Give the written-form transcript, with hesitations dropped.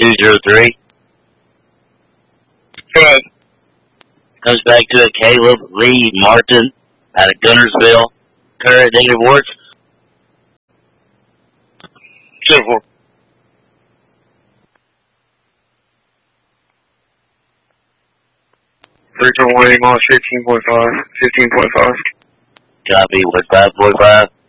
203. Go ahead. Comes back to a Caleb Lee Martin out of Gunnersville. Current date of work. 10-4. Victor 1 miles 15.5. 15.5. Copy, 5.5.